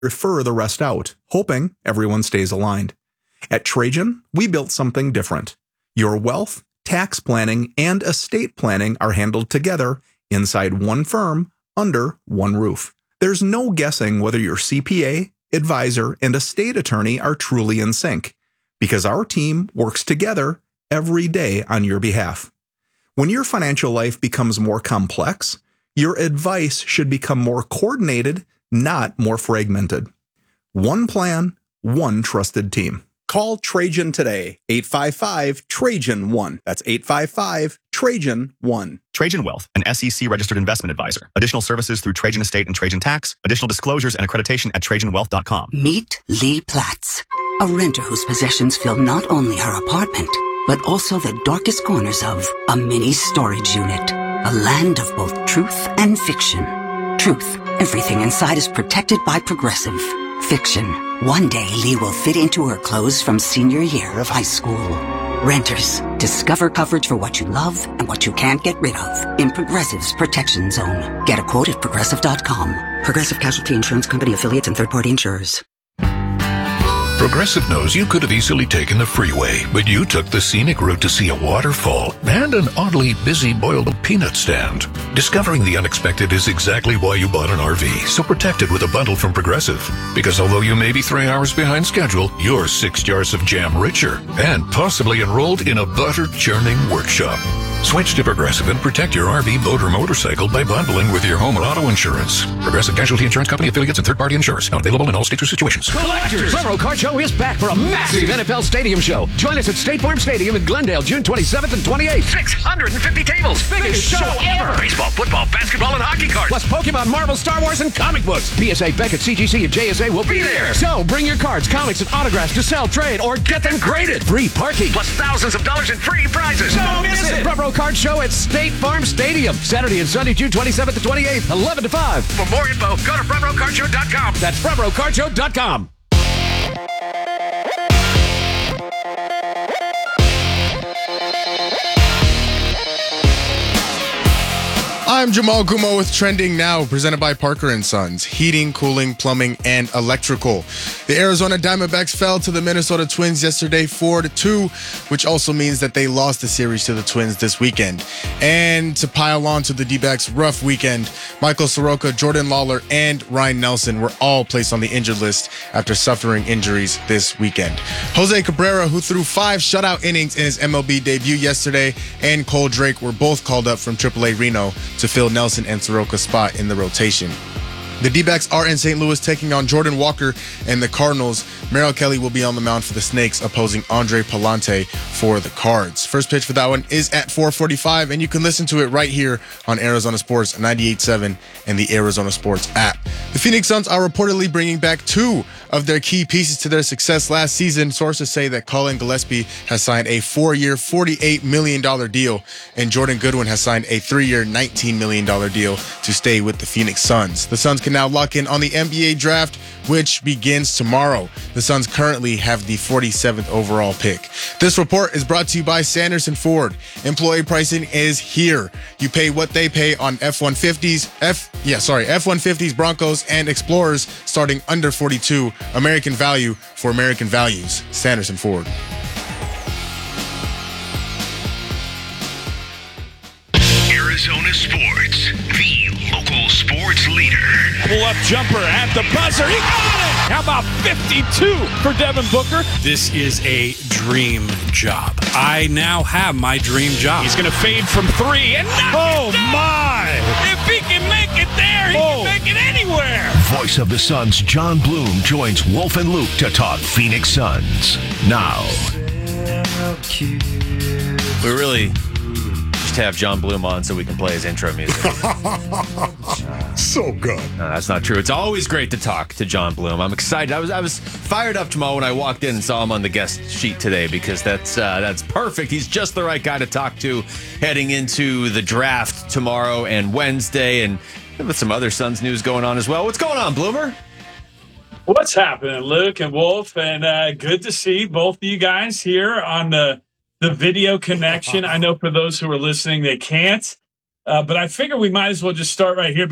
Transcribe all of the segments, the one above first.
refer the rest out, hoping everyone stays aligned. At Trajan, we built something different. Your wealth, tax planning, and estate planning are handled together inside one firm, under one roof. There's no guessing whether your CPA, advisor, and estate attorney are truly in sync, because our team works together every day on your behalf. When your financial life becomes more complex, your advice should become more coordinated, not more fragmented. One plan, one trusted team. Call Trajan today, 855-TRAJAN-1. That's 855-TRAJAN-1. Trajan Wealth, an SEC-registered investment advisor. Additional services through Trajan Estate and Trajan Tax. Additional disclosures and accreditation at TrajanWealth.com. Meet Lee Platz, a renter whose possessions fill not only her apartment, but also the darkest corners of a mini storage unit. A land of both truth and fiction. Truth, everything inside is protected by Progressive. Fiction, one day Lee will fit into her clothes from senior year of high school. Renters, discover coverage for what you love and what you can't get rid of in Progressive's Protection Zone. Get a quote at Progressive.com. Progressive Casualty Insurance Company affiliates and third-party insurers. Progressive knows you could have easily taken the freeway, but you took the scenic route to see a waterfall and an oddly busy boiled peanut stand. Discovering the unexpected is exactly why you bought an RV, so protect it with a bundle from Progressive. Because although you may be 3 hours behind schedule, you're 6 jars of jam richer and possibly enrolled in a butter-churning workshop. Switch to Progressive and protect your RV, boat, or motorcycle by bundling with your home and auto insurance. Progressive Casualty Insurance Company affiliates and third-party insurers. Not available in all states or situations. Collectors! Federal Card Show is back for a massive NFL Stadium show. Join us at State Farm Stadium in Glendale, June 27th and 28th. 650 tables. Biggest show ever. Baseball, football, basketball, and hockey cards. Plus Pokemon, Marvel, Star Wars, and comic books. PSA, Beckett, CGC, and JSA will be there. So bring your cards, comics, and autographs to sell, trade, or get them graded. Free parking. Plus thousands of dollars in free prizes. Don't miss it. Federal Card Show at State Farm Stadium. Saturday and Sunday, June 27th and 28th, 11 to 5. For more info, go to Front-RowCardShow.com. That's Front-RowCardShow.com. I'm Jamal Gumo with Trending Now, presented by Parker & Sons, heating, cooling, plumbing, and electrical. The Arizona Diamondbacks fell to the Minnesota Twins yesterday 4-2, which also means that they lost the series to the Twins this weekend. And to pile on to the D-backs' rough weekend, Michael Soroka, Jordan Lawler, and Ryan Nelson were all placed on the injured list after suffering injuries this weekend. Jose Cabrera, who threw 5 shutout innings in his MLB debut yesterday, and Cole Drake were both called up from AAA Reno to fill Nelson and Soroka's spot in the rotation. The D-backs are in St. Louis taking on Jordan Walker and the Cardinals. Merrill Kelly will be on the mound for the Snakes, opposing Andre Palante for the Cards. First pitch for that one is at 4:45, and you can listen to it right here on Arizona Sports 98.7 and the Arizona Sports app. The Phoenix Suns are reportedly bringing back 2 of their key pieces to their success last season. Sources say that Colin Gillespie has signed a 4-year, $48 million deal, and Jordan Goodwin has signed a 3-year, $19 million deal to stay with the Phoenix Suns. The Suns can now lock in on the NBA draft, which begins tomorrow. The Suns currently have the 47th overall pick. This report is brought to you by Sanderson Ford. Employee pricing is here. You pay what they pay on F-150s, Broncos, and Explorers starting under 42. American value for American values. Sanderson Ford. Arizona Sports, the local sports leader. Pull-up jumper at the buzzer. He got it! How about 52 for Devin Booker? This is a dream job. I now have my dream job. He's going to fade from 3 and knock it down. My! If he can make it there, he can make it anywhere. Voice of the Suns, John Bloom, joins Wolf and Luke to talk Phoenix Suns. Now. We really just have John Bloom on so we can play his intro music. So good. No, that's not true. It's always great to talk to John Bloom. I'm excited. I was fired up tomorrow when I walked in and saw him on the guest sheet today because that's perfect. He's just the right guy to talk to heading into the draft tomorrow and Wednesday, and with some other Suns news going on as well. What's going on, Bloomer? What's happening, Luke and Wolf? And good to see both of you guys here on the video connection. I know for those who are listening, they can't. But I figure we might as well just start right here because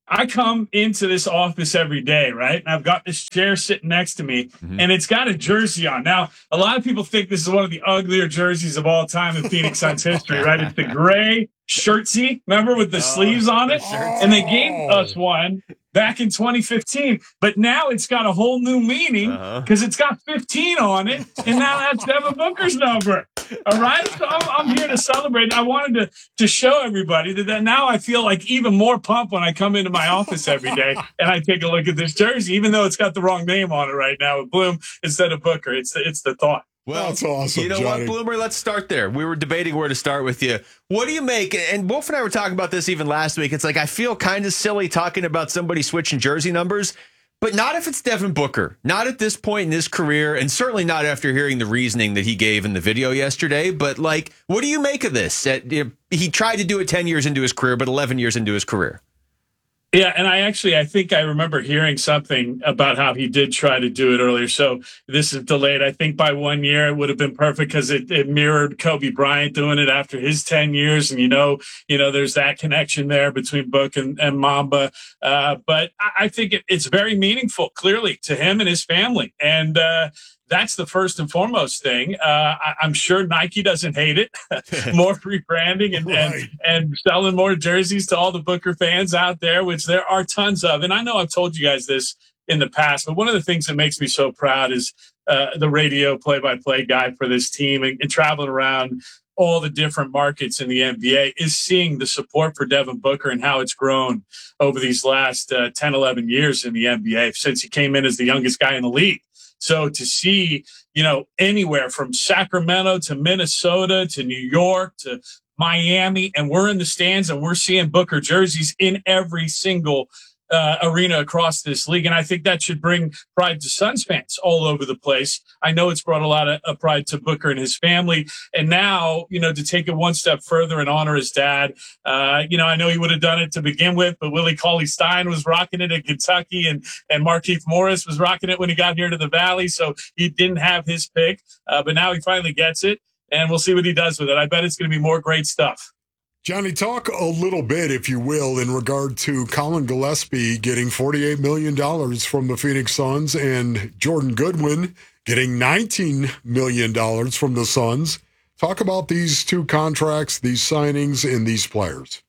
I come into this office every day, right? And I've got this chair sitting next to me, and it's got a jersey on. Now, a lot of people think this is one of the uglier jerseys of all time in Phoenix Suns history, right? It's the gray shirtsy, remember, with the sleeves on it? And they gave us one back in 2015, but now it's got a whole new meaning because it's got 15 on it, and now that's Devin Booker's number. All right, so I'm here to celebrate. I wanted to show everybody that now I feel like even more pumped when I come into my office every day and I take a look at this jersey, even though it's got the wrong name on it right now with Bloom instead of Booker. It's the thought. Well, that's awesome. You know Johnny. what, Bloomer? Let's start there. We were debating where to start with you. What do you make? And Wolf and I were talking about this even last week. It's like I feel kind of silly talking about somebody switching jersey numbers, but not if it's Devin Booker. Not at this point in his career, and certainly not after hearing the reasoning that he gave in the video yesterday. But, like, what do you make of this? He tried to do it 10 years into his career, but 11 years into his career. Yeah, and I think I remember hearing something about how he did try to do it earlier. So this is delayed. I think by 1 year it would have been perfect because it mirrored Kobe Bryant doing it after his 10 years. And, you know, there's that connection there between Book and Mamba. But I think it's very meaningful, clearly, to him and his family. And that's the first and foremost thing. I'm sure Nike doesn't hate it. More rebranding and selling more jerseys to all the Booker fans out there, which there are tons of. And I know I've told you guys this in the past, but one of the things that makes me so proud is the radio play-by-play guy for this team and traveling around all the different markets in the NBA is seeing the support for Devin Booker and how it's grown over these last 10, 11 years in the NBA since he came in as the youngest guy in the league. So to see, anywhere from Sacramento to Minnesota to New York to Miami, and we're in the stands and we're seeing Booker jerseys in every single arena across this league. And I think that should bring pride to Suns fans all over the place. I know it's brought a lot of pride to Booker and his family. And now, to take it one step further and honor his dad, I know he would have done it to begin with, but Willie Cauley-Stein was rocking it in Kentucky and Markieff Morris was rocking it when he got here to the Valley. So he didn't have his pick, but now he finally gets it and we'll see what he does with it. I bet it's going to be more great stuff. Johnny, talk a little bit, if you will, in regard to Colin Gillespie getting $48 million from the Phoenix Suns and Jordan Goodwin getting $19 million from the Suns. Talk about these two contracts, these signings, and these players.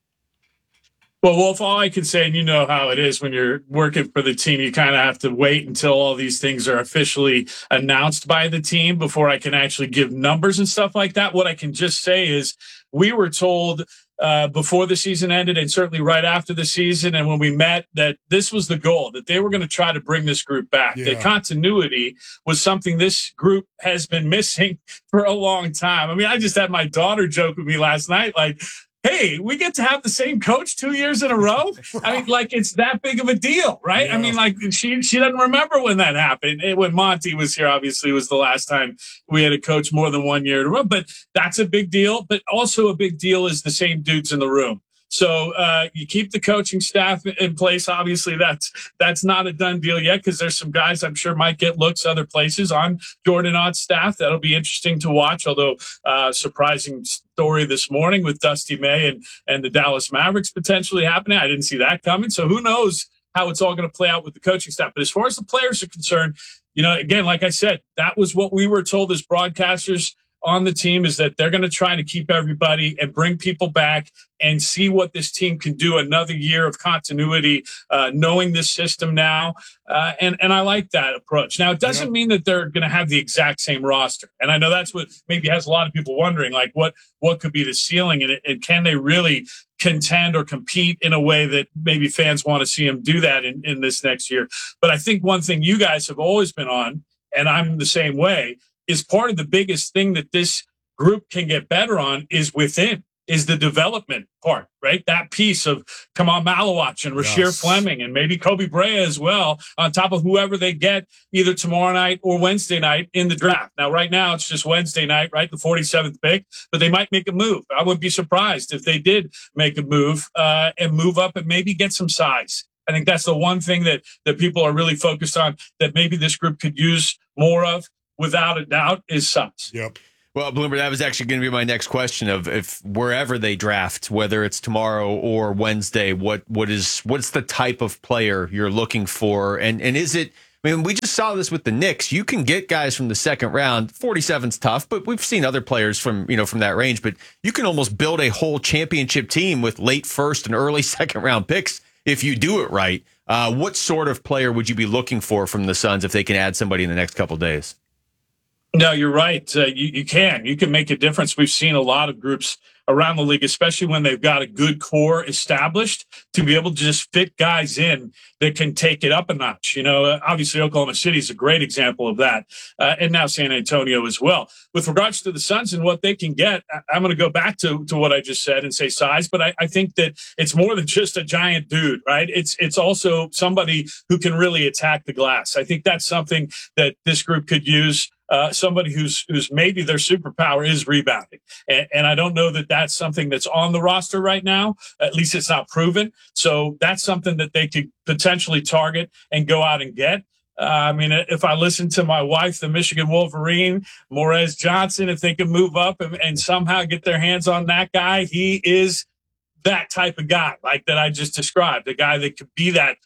Well, Wolf, all I can say, and you know how it is when you're working for the team, you kind of have to wait until all these things are officially announced by the team before I can actually give numbers and stuff like that. What I can just say is we were told before the season ended and certainly right after the season and when we met that this was the goal, that they were going to try to bring this group back. Yeah. That continuity was something this group has been missing for a long time. I mean, I just had my daughter joke with me last night, like, hey, we get to have the same coach 2 years in a row. I mean, like, it's that big of a deal, right? Yeah. I mean, like, she doesn't remember when that happened. When Monty was here, obviously, was the last time we had a coach more than 1 year in a row. But that's a big deal. But also a big deal is the same dudes in the room. So you keep the coaching staff in place. Obviously, that's not a done deal yet because there's some guys I'm sure might get looks other places on Jordan Ott's staff. That'll be interesting to watch, although surprising story this morning with Dusty May and the Dallas Mavericks potentially happening. I didn't see that coming. So who knows how it's all going to play out with the coaching staff. But as far as the players are concerned, again, like I said, that was what we were told as broadcasters on the team is that they're going to try to keep everybody and bring people back and see what this team can do. Another year of continuity, knowing this system now. And I like that approach. Now, it doesn't mean that they're going to have the exact same roster. And I know that's what maybe has a lot of people wondering, like what could be the ceiling and can they really contend or compete in a way that maybe fans want to see them do that in this next year. But I think one thing you guys have always been on, and I'm the same way, is part of the biggest thing that this group can get better on is the development part, right? That piece of Kamal Malawach and Rasheer Fleming and maybe Kobe Brea as well, on top of whoever they get either tomorrow night or Wednesday night in the draft. Now, right now, it's just Wednesday night, right? The 47th pick, but they might make a move. I wouldn't be surprised if they did make a move and move up and maybe get some size. I think that's the one thing that people are really focused on that maybe this group could use more of, without a doubt, is size. Yep. Well, Bloomer, that was actually going to be my next question of if wherever they draft, whether it's tomorrow or Wednesday, what's the type of player you're looking for? And is it, I mean, we just saw this with the Knicks. You can get guys from the second round. 47's tough, but we've seen other players from that range, but you can almost build a whole championship team with late first and early second round picks if you do it right. What sort of player would you be looking for from the Suns if they can add somebody in the next couple of days? No, you're right. You can make a difference. We've seen a lot of groups around the league, especially when they've got a good core established, to be able to just fit guys in that can take it up a notch. Obviously Oklahoma City is a great example of that, and now San Antonio as well. With regards to the Suns and what they can get, I'm going to go back to what I just said and say size, but I think that it's more than just a giant dude, right? It's also somebody who can really attack the glass. I think that's something that this group could use. Somebody who's maybe their superpower is rebounding. And I don't know that that's something that's on the roster right now. At least it's not proven. So that's something that they could potentially target and go out and get. I mean, if I listen to my wife, the Michigan Wolverine, Morez Johnson, if they can move up and somehow get their hands on that guy, he is that type of guy like that I just described, a guy that could be that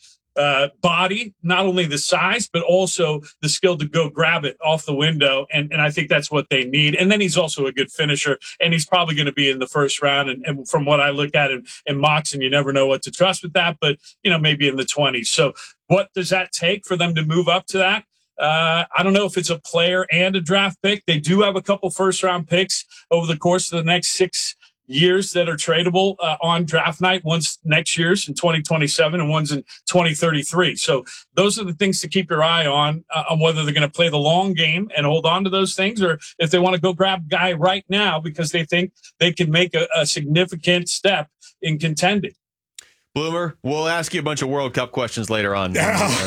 body, not only the size, but also the skill to go grab it off the window. And I think that's what they need. And then he's also a good finisher, and he's probably going to be in the first round. And from what I look at in mocks, and you never know what to trust with that, but, maybe in the 20s. So what does that take for them to move up to that? I don't know if it's a player and a draft pick. They do have a couple first round picks over the course of the next 6 years that are tradable on draft night. One's next year's in 2027 and one's in 2033. So those are the things to keep your eye on whether they're going to play the long game and hold on to those things, or if they want to go grab a guy right now because they think they can make a significant step in contending. Bloomer, we'll ask you a bunch of World Cup questions later on.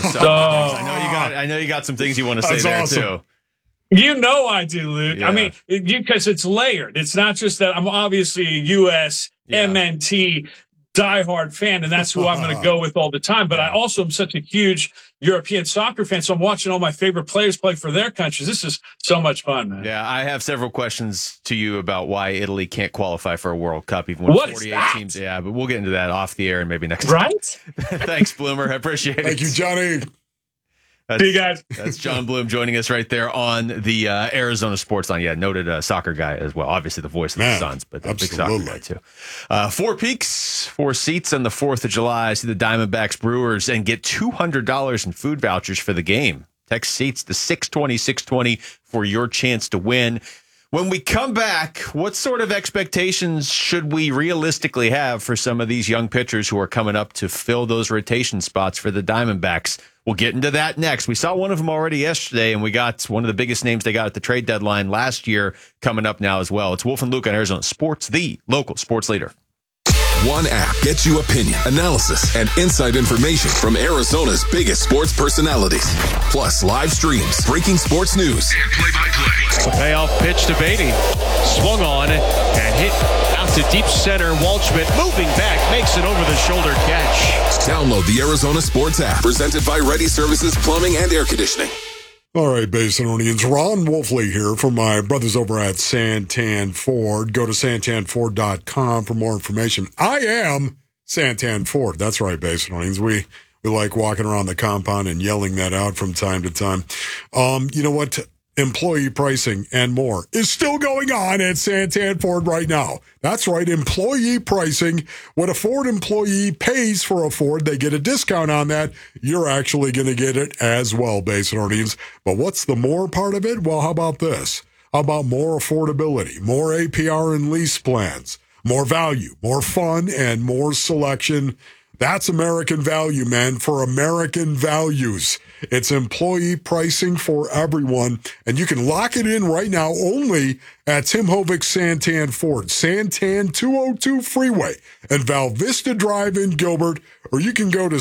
I know you got some things you want to say there awesome. Too. I do, Luke. Yeah. I mean, because it's layered. It's not just that I'm obviously a U.S. MNT diehard fan, and that's who I'm going to go with all the time. But I also am such a huge European soccer fan, so I'm watching all my favorite players play for their countries. This is so much fun, man. Yeah, I have several questions to you about why Italy can't qualify for a World Cup, even with 48 teams. Yeah, but we'll get into that off the air and maybe next time. Right? Thanks, Bloomer. I appreciate it. Thank you, Johnny. See you guys. That's John Bloom joining us right there on the Arizona Sports Line. Yeah, noted soccer guy as well. Obviously the voice of the Suns, but a big soccer guy too. 4 peaks, 4 seats on the 4th of July. See the Diamondbacks Brewers and get $200 in food vouchers for the game. Text seats to 620-620 for your chance to win. When we come back, what sort of expectations should we realistically have for some of these young pitchers who are coming up to fill those rotation spots for the Diamondbacks? We'll get into that next. We saw one of them already yesterday, and we got one of the biggest names they got at the trade deadline last year coming up now as well. It's Wolf and Luke on Arizona Sports, the local sports leader. One app gets you opinion, analysis, and inside information from Arizona's biggest sports personalities. Plus live streams, breaking sports news, and play-by-play. Payoff pitch to Beatty. Swung on and hit out to deep center. Waldschmidt moving back, makes it over the shoulder catch. Download the Arizona Sports app, presented by Ready Services Plumbing and Air Conditioning. All right, Basinonians. Ron Wolfley here from my brothers over at Santan Ford. Go to santanford.com for more information. I am Santan Ford. That's right, Basinonians. We like walking around the compound and yelling that out from time to time. You know what? Employee pricing and more is still going on at Santan Ford right now. That's right, employee pricing. What a Ford employee pays for a Ford, they get a discount on that. You're actually going to get it as well, Basinonians. But what's the more part of it? Well, how about this? How about more affordability, more APR and lease plans, more value, more fun, and more selection? That's American value, man, for American values. It's employee pricing for everyone, and you can lock it in right now only at Tim Hovik Santan Ford, Santan 202 Freeway, and Val Vista Drive in Gilbert, or you can go to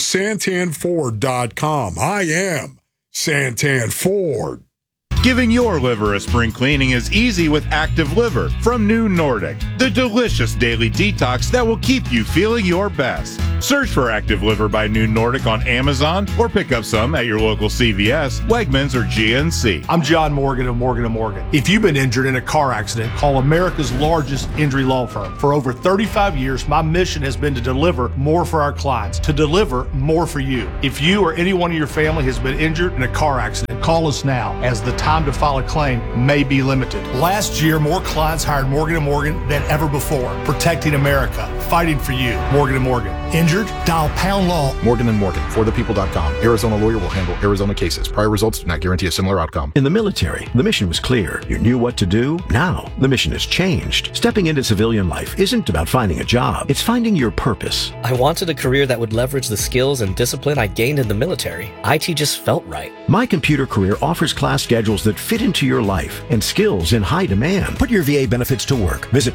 santanford.com. I am Santan Ford. Giving your liver a spring cleaning is easy with Active Liver from New Nordic, the delicious daily detox that will keep you feeling your best. Search for Active Liver by New Nordic on Amazon or pick up some at your local CVS, Wegmans, or GNC. I'm John Morgan of Morgan & Morgan. If you've been injured in a car accident, call America's largest injury law firm. For over 35 years, my mission has been to deliver more for our clients, to deliver more for you. If you or anyone in your family has been injured in a car accident, call us now, as the time to file a claim may be limited. Last year, more clients hired Morgan & Morgan than ever before, protecting America, fighting for you. Morgan & Morgan. Injured? Dial pound law. Morgan & Morgan, forthepeople.com. Arizona lawyer will handle Arizona cases. Prior results do not guarantee a similar outcome. In the military, the mission was clear. You knew what to do. Now, the mission has changed. Stepping into civilian life isn't about finding a job. It's finding your purpose. I wanted a career that would leverage the skills and discipline I gained in the military. IT just felt right. My Computer Career offers class schedules that fit into your life and skills in high demand. Put your VA benefits to work. Visit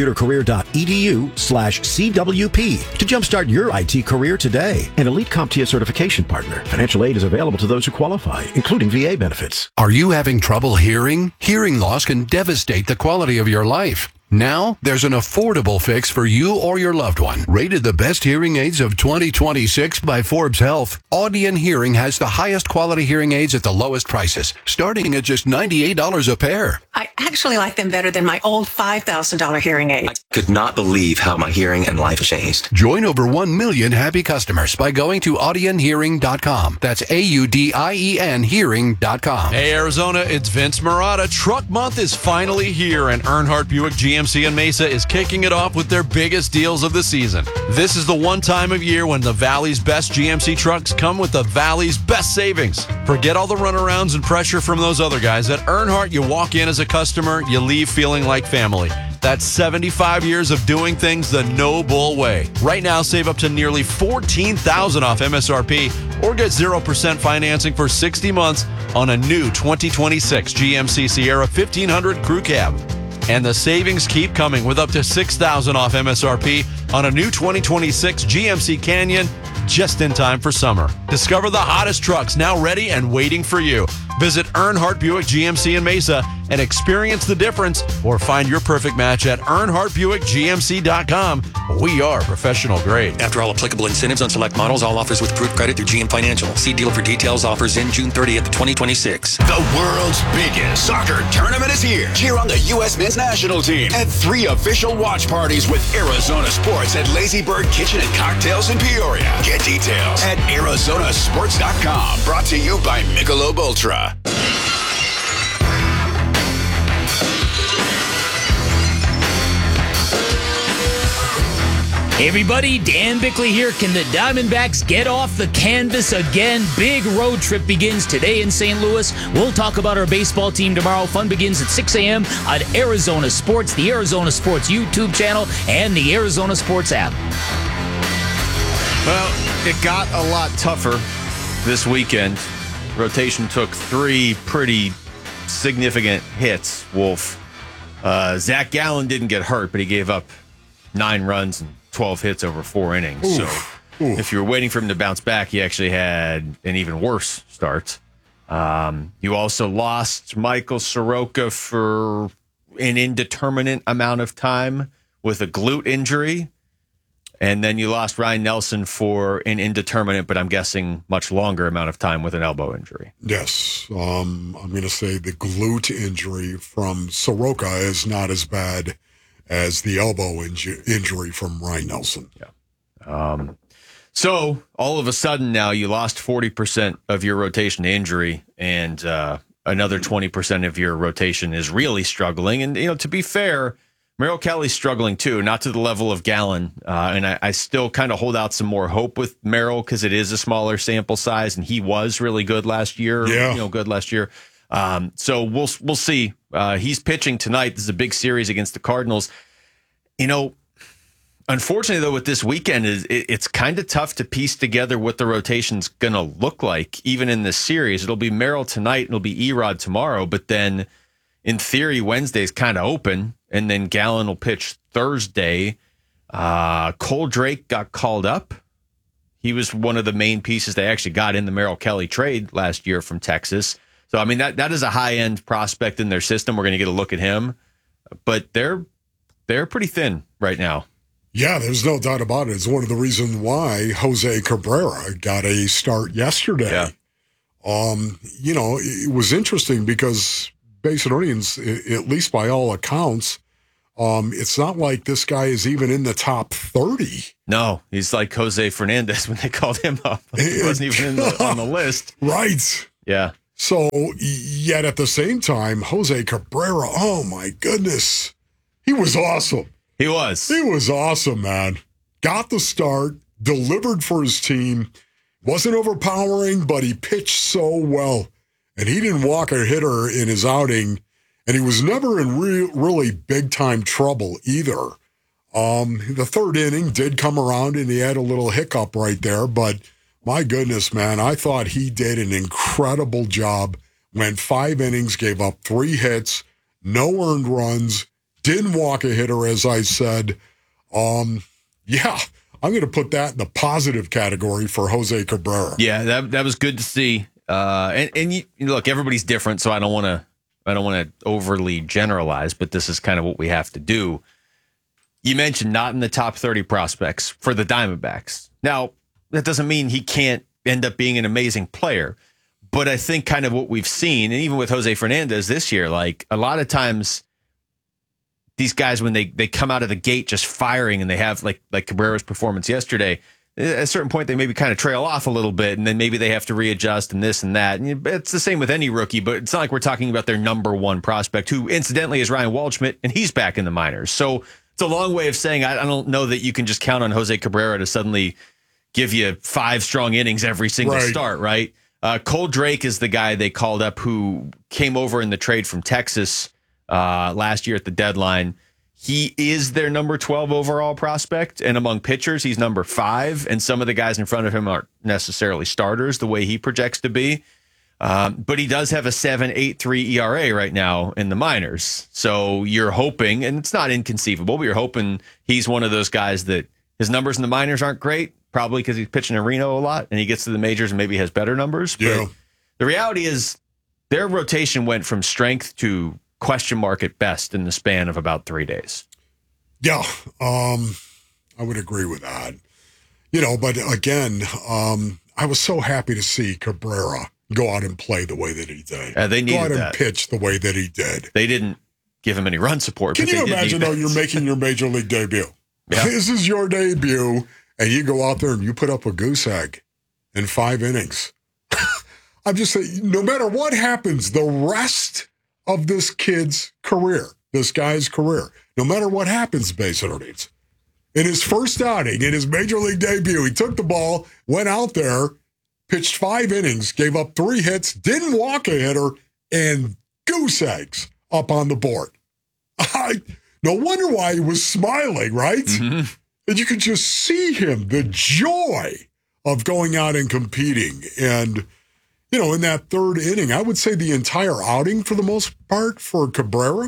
mycomputercareer.edu/CWP to jumpstart your IT career today. An Elite CompTIA certification partner. Financial aid is available to those who qualify, including VA benefits. Are you having trouble hearing? Hearing loss can devastate the quality of your life. Now, there's an affordable fix for you or your loved one. Rated the best hearing aids of 2026 by Forbes Health, Audion Hearing has the highest quality hearing aids at the lowest prices, starting at just $98 a pair. I actually like them better than my old $5,000 hearing aid. I could not believe how my hearing and life changed. Join over 1 million happy customers by going to audionhearing.com. That's AUDIEN hearing.com. Hey, Arizona, it's Vince Marotta. Truck Month is finally here, and Earnhardt Buick GMC in Mesa is kicking it off with their biggest deals of the season. This is the one time of year when the Valley's best GMC trucks come with the Valley's best savings. Forget all the runarounds and pressure from those other guys. At Earnhardt, you walk in as a customer, you leave feeling like family. That's 75 years of doing things the no bull way. Right now, save up to nearly $14,000 off MSRP or get 0% financing for 60 months on a new 2026 GMC Sierra 1500 Crew Cab. And the savings keep coming with up to $6,000 off MSRP on a new 2026 GMC Canyon just in time for summer. Discover the hottest trucks now ready and waiting for you. Visit Earnhardt Buick GMC in Mesa and experience the difference, or find your perfect match at EarnhardtBuickGMC.com. We are professional grade. After all applicable incentives on select models, all offers with approved credit through GM Financial. See dealer for details. Offers in June 30th, 2026. The world's biggest soccer tournament is here. Cheer on the U.S. men's national team at 3 official watch parties with Arizona Sports at Lazy Bird Kitchen and Cocktails in Peoria. Get details at ArizonaSports.com. Brought to you by Michelob Ultra. Hey everybody, Dan Bickley here. Can the Diamondbacks get off the canvas again? Big road trip begins today in St. Louis. We'll talk about our baseball team tomorrow. Fun begins at 6 a.m. on Arizona Sports, the Arizona Sports YouTube channel, and the Arizona Sports app. Well, it got a lot tougher this weekend. Rotation took 3 pretty significant hits, Wolf. Zach Gallen didn't get hurt, but he gave up 9 runs and 12 hits over 4 innings. Oof. So if you were waiting for him to bounce back, he actually had an even worse start. You also lost Michael Soroka for an indeterminate amount of time with a glute injury. And then you lost Ryan Nelson for an indeterminate, but I'm guessing much longer amount of time with an elbow injury. Yes. I'm going to say the glute injury from Soroka is not as bad as the elbow injury from Ryan Nelson. Yeah. So all of a sudden now you lost 40% of your rotation to injury, and another 20% of your rotation is really struggling. And, to be fair, Merrill Kelly's struggling too, not to the level of Gallen. And I still kind of hold out some more hope with Merrill because it is a smaller sample size, and he was really good last year. Yeah. Good last year. So we'll see. He's pitching tonight. This is a big series against the Cardinals. Unfortunately, though, with this weekend, it's kind of tough to piece together what the rotation's going to look like, even in this series. It'll be Merrill tonight, it'll be Erod tomorrow, but then, in theory, Wednesday's kind of open, and then Gallen will pitch Thursday. Cole Drake got called up. He was one of the main pieces they actually got in the Merrill Kelly trade last year from Texas. So, I mean, that is a high-end prospect in their system. We're going to get a look at him. But they're pretty thin right now. Yeah, there's no doubt about it. It's one of the reasons why Jose Cabrera got a start yesterday. Yeah. It was interesting because Basinonians, at least by all accounts, it's not like this guy is even in the top 30. No, he's like Jose Fernandez when they called him up. He wasn't even on the list. Right. Yeah. So, yet at the same time, Jose Cabrera, oh my goodness, he was awesome. He was. He was awesome, man. Got the start, delivered for his team. Wasn't overpowering, but he pitched so well. And he didn't walk a hitter in his outing, and he was never in really big-time trouble either. The third inning did come around, and he had a little hiccup right there, but my goodness, man, I thought he did an incredible job. Went 5 innings, gave up 3 hits, no earned runs, didn't walk a hitter, as I said. Yeah, I'm going to put that in the positive category for Jose Cabrera. Yeah, that was good to see. And you look, everybody's different, so I don't want to overly generalize, but this is kind of what we have to do. You mentioned not in the top 30 prospects for the Diamondbacks. Now, that doesn't mean he can't end up being an amazing player, but I think kind of what we've seen, and even with Jose Fernandez this year, like a lot of times these guys, when they come out of the gate just firing and they have like Cabrera's performance yesterday, at a certain point they maybe kind of trail off a little bit and then maybe they have to readjust and this and that. And it's the same with any rookie, but it's not like we're talking about their number one prospect, who incidentally is Ryan Waldschmidt, and he's back in the minors. So it's a long way of saying I don't know that you can just count on Jose Cabrera to suddenly give you 5 strong innings every single start, right? Cole Drake is the guy they called up who came over in the trade from Texas last year at the deadline. He is their number 12 overall prospect, and among pitchers, he's number 5, and some of the guys in front of him aren't necessarily starters the way he projects to be. But he does have a 7.83 ERA right now in the minors. So you're hoping, and it's not inconceivable, but you're hoping he's one of those guys that his numbers in the minors aren't great, probably because he's pitching in Reno a lot, and he gets to the majors and maybe has better numbers. Yeah. But the reality is their rotation went from strength to question mark at best in the span of about 3 days. Yeah, I would agree with that. But again, I was so happy to see Cabrera go out and play the way that he did. They needed go out and that. pitch the way that he did. They didn't give him any run support. Can but you they did imagine, need though, that. you're making your major league debut? Yeah. This is your debut, and you go out there and you put up a goose egg in 5 innings. I'm just saying, no matter what happens, the rest of this kid's career, this guy's career, no matter what happens, Basinonians, in his first outing, in his major league debut, he took the ball, went out there, pitched 5 innings, gave up 3 hits, didn't walk a hitter, and goose eggs up on the board. No wonder why he was smiling, right? Mm-hmm. And you could just see him, the joy of going out and competing. And, in that 3rd inning, I would say the entire outing for the most part for Cabrera,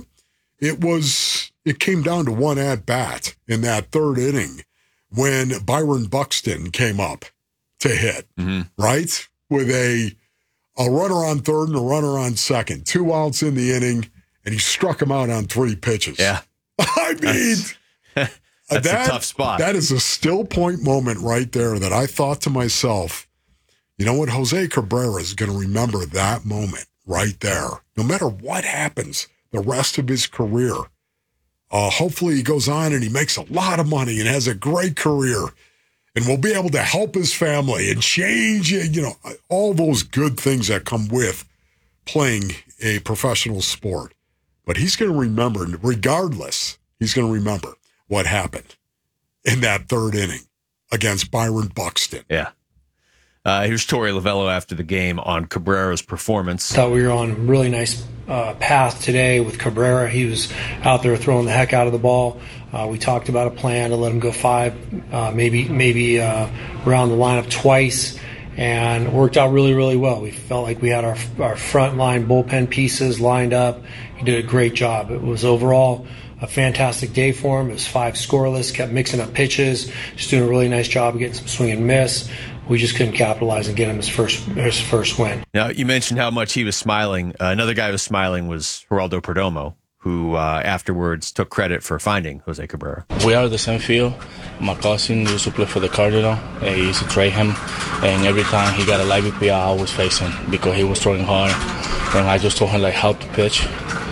it came down to 1 at-bat in that 3rd inning when Byron Buxton came up to hit, right? With a runner on 3rd and a runner on 2nd. 2 outs in the inning, and he struck him out on 3 pitches. Yeah. I mean, that's a tough spot. That is a still point moment right there that I thought to myself, you know what, Jose Cabrera is going to remember that moment right there. No matter what happens the rest of his career. Hopefully he goes on and he makes a lot of money and has a great career and will be able to help his family and change, all those good things that come with playing a professional sport. But he's going to remember, regardless, he's going to remember what happened in that 3rd inning against Byron Buxton. Yeah. Here's Torey Lovello after the game on Cabrera's performance. Thought we were on a really nice path today with Cabrera. He was out there throwing the heck out of the ball. We talked about a plan to let him go 5, maybe around the lineup twice, and it worked out really, really well. We felt like we had our front line bullpen pieces lined up. He did a great job. It was overall a fantastic day for him. It was 5 scoreless, kept mixing up pitches, just doing a really nice job of getting some swing and miss. We just couldn't capitalize and get him his first win. Now, you mentioned how much he was smiling. Another guy who was smiling was Geraldo Perdomo, who afterwards took credit for finding Jose Cabrera. We are the same field. My cousin used to play for the Cardinal, and he used to trade him. And every time he got a live BP, I always face him because he was throwing hard. And I just told him like how to pitch,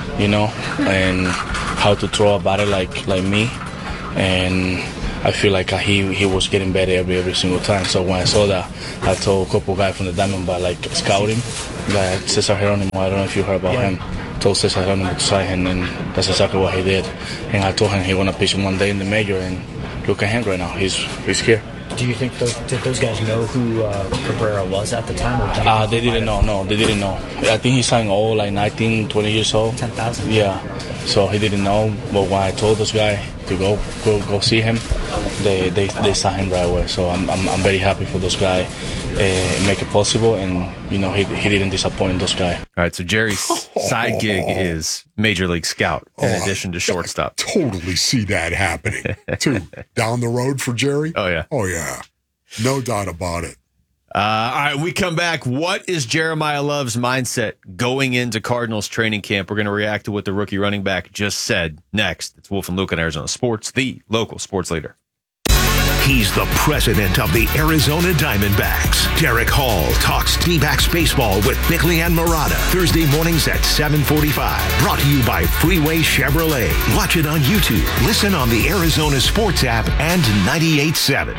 and how to throw a batter like me. And I feel like he was getting better every single time. So when I saw that, I told a couple guys from the Diamondback, like scouting, like Cesar Geronimo. I don't know if you heard about him. Told Cesar Geronimo to sign him, and that's exactly what he did. And I told him he want to pitch one day in the major, and look at him right now. He's here. Do you think did those guys know who Cabrera was at the time? Or they didn't know. No, they didn't know. I think he signed old, like 19, 20 years old. 10,000. Yeah. So he didn't know. But when I told those guys to go see him, they signed him right away. So I'm very happy for those guys make it possible, and he didn't disappoint those guys. All right, so Jerry's side gig is Major League Scout in addition to shortstop. I totally see that happening too. Down the road for Jerry. Oh yeah, no doubt about it. All right, we come back. What is Jeremiah Love's mindset going into Cardinals training camp? We're going to react to what the rookie running back just said next. It's Wolf and Luke on Arizona Sports, the local sports leader. He's the president of the Arizona Diamondbacks. Derek Hall talks D-backs baseball with Bickley and Murata. Thursday mornings at 7:45. Brought to you by Freeway Chevrolet. Watch it on YouTube. Listen on the Arizona Sports app and 98.7.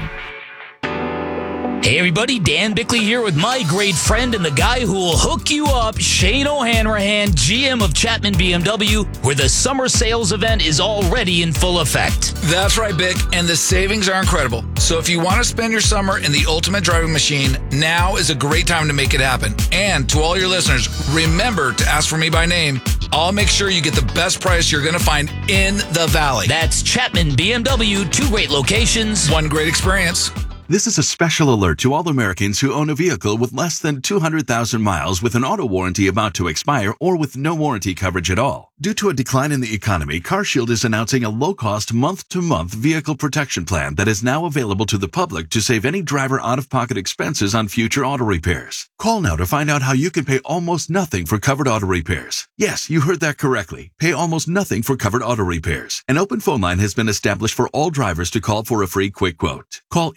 Hey everybody, Dan Bickley here with my great friend and the guy who will hook you up, Shane O'Hanrahan, GM of Chapman BMW, where the summer sales event is already in full effect. That's right, Bick, and the savings are incredible. So if you want to spend your summer in the ultimate driving machine, now is a great time to make it happen. And to all your listeners, remember to ask for me by name. I'll make sure you get the best price you're going to find in the Valley. That's Chapman BMW, 2 great locations, 1 great experience. This is a special alert to all Americans who own a vehicle with less than 200,000 miles with an auto warranty about to expire or with no warranty coverage at all. Due to a decline in the economy, CarShield is announcing a low-cost month-to-month vehicle protection plan that is now available to the public to save any driver out-of-pocket expenses on future auto repairs. Call now to find out how you can pay almost nothing for covered auto repairs. Yes, you heard that correctly. Pay almost nothing for covered auto repairs. An open phone line has been established for all drivers to call for a free quick quote. Call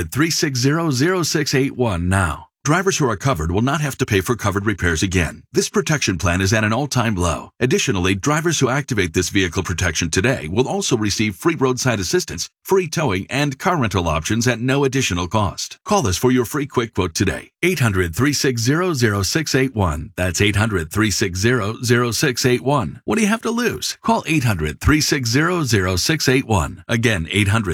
800-360-0681 now. Drivers who are covered will not have to pay for covered repairs again. This protection plan is at an all-time low. Additionally, drivers who activate this vehicle protection today will also receive free roadside assistance, free towing, and car rental options at no additional cost. Call us for your free quick quote today. 800-360-0681. That's 800-360-0681. What do you have to lose? Call 800-360-0681. Again,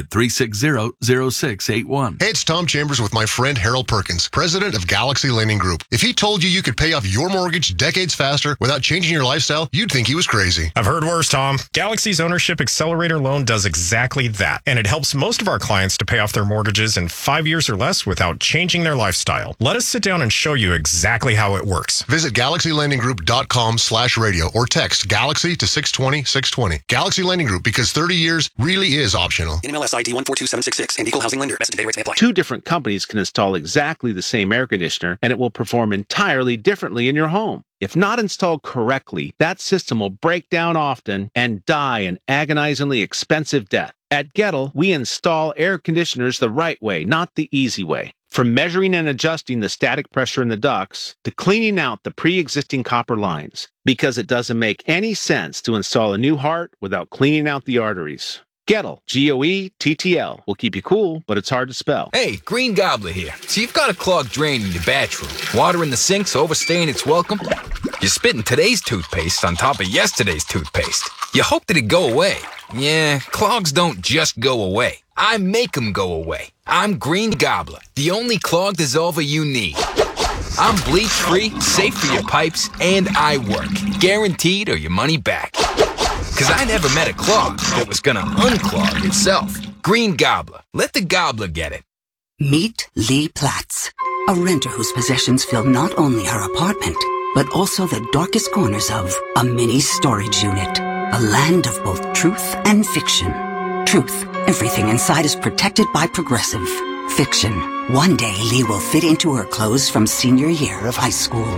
800-360-0681. Hey, it's Tom Chambers with my friend Harold Perkins, president of Galaxy Lending Group. If he told you could pay off your mortgage decades faster without changing your lifestyle, you'd think he was crazy. I've heard worse, Tom. Galaxy's Ownership Accelerator Loan does exactly that, and it helps most of our clients to pay off their mortgages in 5 years or less without changing their lifestyle. Let us sit down and show you exactly how it works. Visit GalaxyLendingGroup.com/radio or text Galaxy to 620-620. Galaxy Lending Group, because 30 years really is optional. NMLS ID 142766 and Equal Housing Lender. Best today rates may apply. 2 different companies can install exactly the same air conditioner, and it will perform entirely differently in your home. If not installed correctly, that system will break down often and die an agonizingly expensive death. At Gettle, we install air conditioners the right way, not the easy way. From measuring and adjusting the static pressure in the ducts to cleaning out the pre-existing copper lines, because it doesn't make any sense to install a new heart without cleaning out the arteries. Gettle, G-O-E-T-T-L, will keep you cool, but it's hard to spell. Hey, Green Gobbler here. So you've got a clogged drain in your bathroom. Water in the sink's overstaying its welcome. You're spitting today's toothpaste on top of yesterday's toothpaste. You hope that it go away. Yeah, clogs don't just go away. I make them go away. I'm Green Gobbler, the only clog dissolver you need. I'm bleach-free, safe for your pipes, and I work. Guaranteed or your money back. Because I never met a clog that was gonna unclog itself. Green Gobbler. Let the gobbler get it. Meet Lee Platts, a renter whose possessions fill not only her apartment, but also the darkest corners of a mini storage unit. A land of both truth and fiction. Truth. Everything inside is protected by Progressive. Fiction. One day Lee will fit into her clothes from senior year of high school.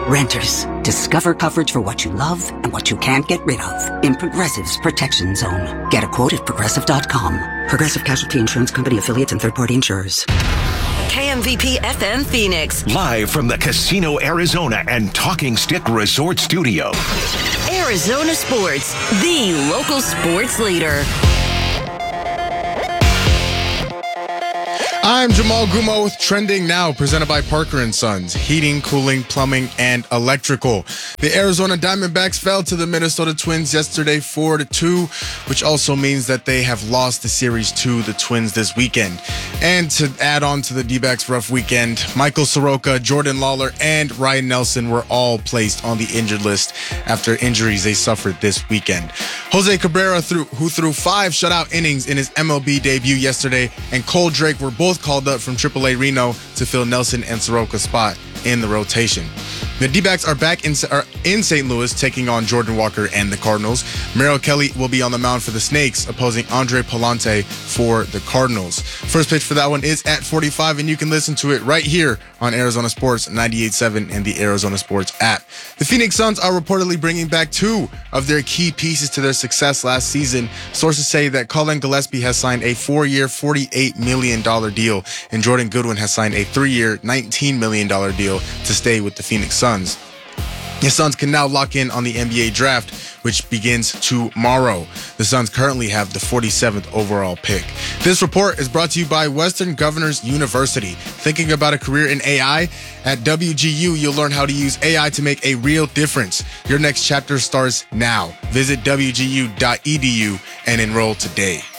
Renters, discover coverage for what you love and what you can't get rid of in Progressive's Protection Zone. Get a quote at Progressive.com. Progressive Casualty Insurance Company, affiliates, and third-party insurers. KMVP FM Phoenix. Live from the Casino Arizona and Talking Stick Resort Studio. Arizona Sports, the local sports leader. I'm Jamal Gumo with Trending Now, presented by Parker & Sons, heating, cooling, plumbing, and electrical. The Arizona Diamondbacks fell to the Minnesota Twins yesterday 4-2, which also means that they have lost the series to the Twins this weekend. And to add on to the D-backs' rough weekend, Michael Soroka, Jordan Lawler, and Ryan Nelson were all placed on the injured list after injuries they suffered this weekend. Jose Cabrera, who threw 5 shutout innings in his MLB debut yesterday, and Cole Drake were both called up from AAA Reno to fill Nelson and Soroka's spot in the rotation. The D-backs are back in St. Louis, taking on Jordan Walker and the Cardinals. Merrill Kelly will be on the mound for the Snakes, opposing Andre Palante for the Cardinals. First pitch for that one is at 45, and you can listen to it right here on Arizona Sports 98.7 and the Arizona Sports app. The Phoenix Suns are reportedly bringing back 2 of their key pieces to their success last season. Sources say that Colin Gillespie has signed a 4-year, $48 million deal, and Jordan Goodwin has signed a 3-year, $19 million deal to stay with the Phoenix Suns. The Suns can now lock in on the NBA draft, which begins tomorrow. The Suns currently have the 47th overall pick. This report is brought to you by Western Governors University. Thinking about a career in AI? At WGU, you'll learn how to use AI to make a real difference. Your next chapter starts now. Visit WGU.edu and enroll today.